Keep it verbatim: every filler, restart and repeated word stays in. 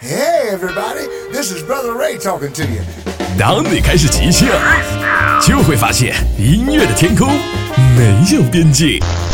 Hey everybody, this is Brother Ray talking to you. 当你开始即兴，就会发现音乐的天空没有边界。